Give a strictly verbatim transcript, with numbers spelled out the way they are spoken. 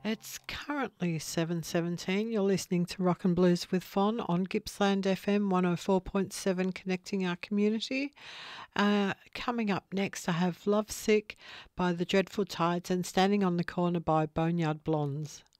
It's currently seven seventeen. You're listening to Rock and Blues with Fon on Gippsland F M one oh four point seven, connecting our community. Uh, coming up next, I have Lovesick by the Dreadful Tides and Standing on the Corner by Boneyard Blondes.